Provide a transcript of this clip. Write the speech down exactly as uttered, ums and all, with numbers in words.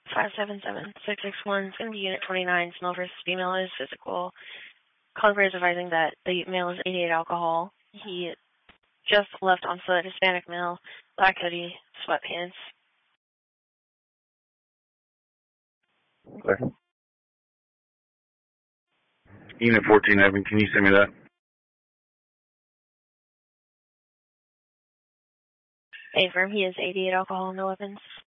five seven seven six six one. It's going to be Unit twenty-nine. Male versus female is physical. Convoy is advising that the male is eighty-eight alcohol. He just left on foot, Hispanic male, black hoodie, sweatpants. Okay. Unit fourteen, Evan, can you send me that? Affirm, he is eighty-eight alcohol, no weapons.